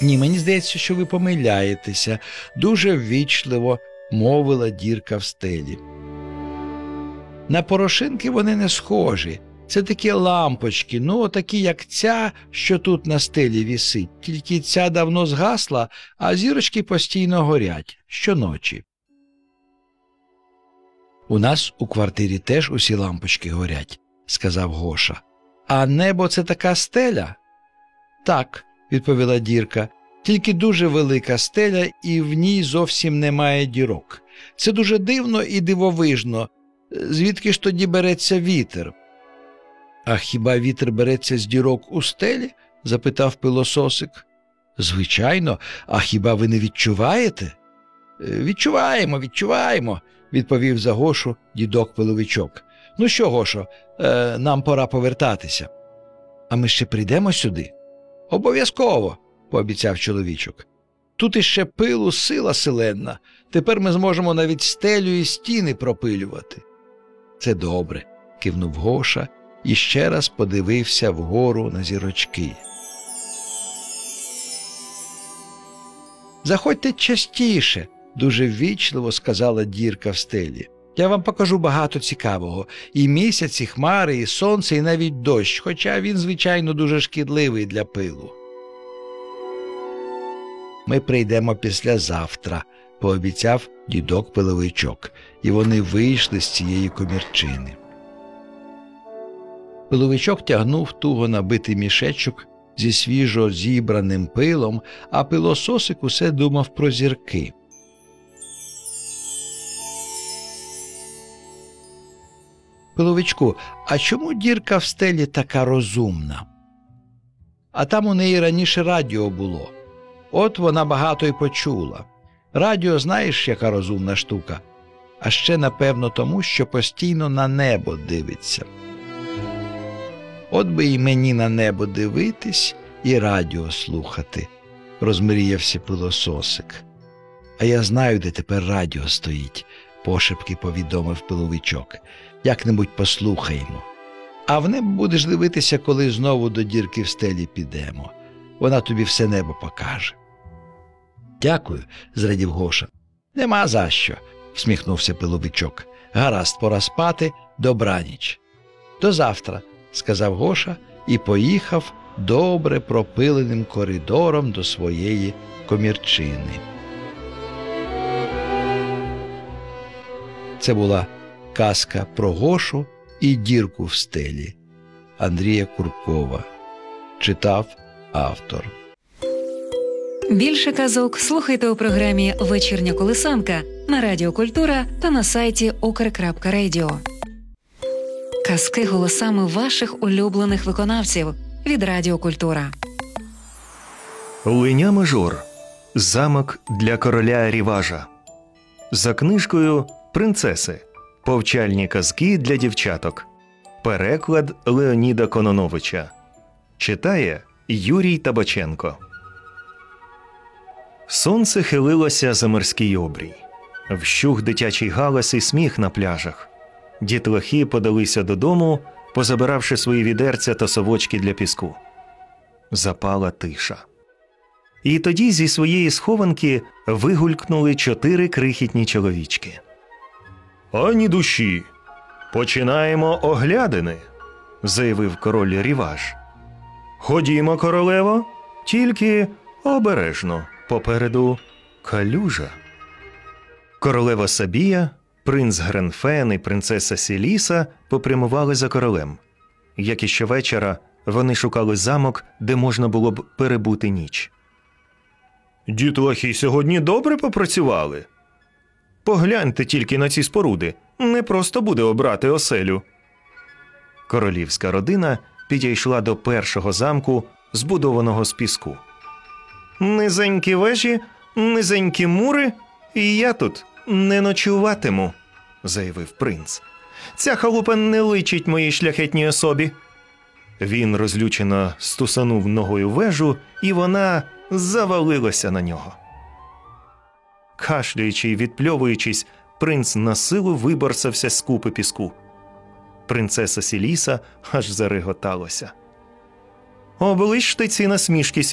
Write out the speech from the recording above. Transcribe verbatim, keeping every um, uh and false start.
Ні, мені здається, що ви помиляєтеся, дуже ввічливо мовила дірка в стелі. На порошинки вони не схожі. Це такі лампочки, ну, такі, як ця, що тут на стелі вісить. Тільки ця давно згасла, а зірочки постійно горять, щоночі. У нас у квартирі теж усі лампочки горять, сказав Гоша. А небо – це така стеля? Так, відповіла дірка, тільки дуже велика стеля і в ній зовсім немає дірок. Це дуже дивно і дивовижно. Звідки ж тоді береться вітер? А хіба вітер береться з дірок у стелі? Запитав пилососик. Звичайно, а хіба ви не відчуваєте? Відчуваємо, відчуваємо, відповів за Гошу дідок-пиловичок. Ну що, Гошо, е, нам пора повертатися. А ми ще прийдемо сюди? Обов'язково, пообіцяв чоловічок. Тут іще пилу сила селенна. Тепер ми зможемо навіть стелю і стіни пропилювати. Це добре, кивнув Гоша і ще раз подивився вгору на зірочки. Заходьте частіше, дуже ввічливо сказала дірка в стелі. Я вам покажу багато цікавого. І місяць, і хмари, і сонце, і навіть дощ, хоча він, звичайно, дуже шкідливий для пилу. Ми прийдемо післязавтра, пообіцяв дідок-пиловичок, і вони вийшли з цієї комірчини. Пиловичок тягнув туго набитий мішечок зі свіжо зібраним пилом, а пилососик усе думав про зірки. Пиловичку, а чому дірка в стелі така розумна? А там у неї раніше радіо було. От вона багато й почула. Радіо, знаєш, яка розумна штука? А ще, напевно, тому, що постійно на небо дивиться. От би і мені на небо дивитись і радіо слухати, розмріявся пилососик. А я знаю, де тепер радіо стоїть, пошепки повідомив пиловичок. Як-небудь послухаємо. А в небо будеш дивитися, коли знову до дірки в стелі підемо. Вона тобі все небо покаже. Дякую, зрадів Гоша. Нема за що, всміхнувся пиловичок. Гаразд, пора спати, добраніч. До завтра, сказав Гоша і поїхав добре пропиленим коридором до своєї комірчини. Це була казка про Гошу і дірку в стелі Андрія Куркова. Читав автор. Більше казок слухайте у програмі «Вечірня колисанка» на Радіо Культура та на сайті укр крапка радіо. Казки голосами ваших улюблених виконавців від Радіо Культура. Линя мажор. Замок для короля Ріважа. За книжкою «Принцеси. Повчальні казки для дівчаток». Переклад Леоніда Кононовича. Читає Юрій Табаченко. Сонце хилилося за морський обрій. Вщух дитячий галас і сміх на пляжах. Дітлахи подалися додому, позабиравши свої відерця та совочки для піску. Запала тиша. І тоді зі своєї схованки вигулькнули чотири крихітні чоловічки. «Ані душі! Починаємо оглядини!» – заявив король Ріваж. «Ходімо, королево, тільки обережно, попереду калюжа». Королева Сабія, принц Гренфен і принцеса Селіса попрямували за королем. Як і щовечора, вони шукали замок, де можна було б перебути ніч. «Дітлахи сьогодні добре попрацювали? Погляньте тільки на ці споруди, не просто буде обрати оселю». Королівська родина підійшла до першого замку, збудованого з піску. «Низенькі вежі, низенькі мури, і я тут не ночуватиму», – заявив принц. «Ця халупа не личить моїй шляхетній особі». Він розлючено стусанув ногою вежу, і вона завалилася на нього. Кашляючи й відпльовуючись, принц насилу виборсався з купи піску. Принцеса Селіса аж зареготалася. «Оближте ці насмішки,